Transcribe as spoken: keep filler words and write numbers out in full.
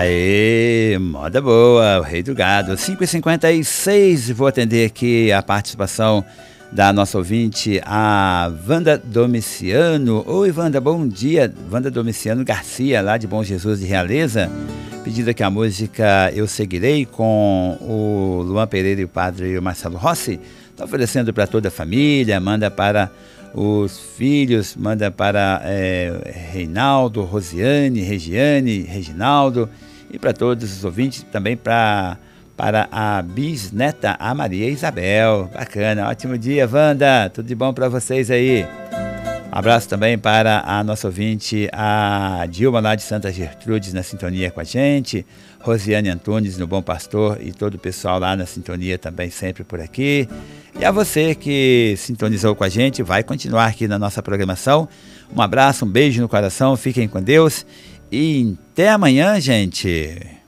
Aê, moda boa, o Rei do Gado, cinco e cinquenta e seis, vou atender aqui a participação da nossa ouvinte, a Wanda Domiciano. Oi, Wanda, bom dia. Wanda Domiciano Garcia, lá de Bom Jesus de Realeza, pedindo aqui a música Eu Seguirei, com o Luan Pereira e o padre Marcelo Rossi. Está oferecendo para toda a família, manda para os filhos, manda para é, Reinaldo, Rosiane, Regiane, Reginaldo, e para todos os ouvintes, também para, para a bisneta, a Maria Isabel. Bacana, ótimo dia, Wanda, tudo de bom para vocês aí. Um abraço também para a nossa ouvinte, a Dilma, lá de Santa Gertrudes, na sintonia com a gente, Rosiane Antunes, no Bom Pastor, e todo o pessoal lá na sintonia também sempre por aqui. E a você que sintonizou com a gente, vai continuar aqui na nossa programação. Um abraço, um beijo no coração, fiquem com Deus e até amanhã, gente.